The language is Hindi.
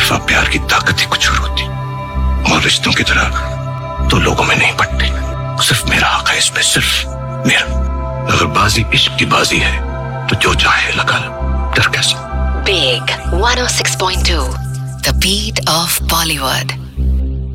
बेवफा प्यार की ताकत ही कुछ और होती, और रिश्तों की तरह तो लोगों में नहीं पड़ती। सिर्फ मेरा हक है इसमें, सिर्फ मेरा। अगर बाजी इश्क की बाजी है तो जो चाहे लगा लो, डर कैसे। Big 106.2, the beat of Bollywood.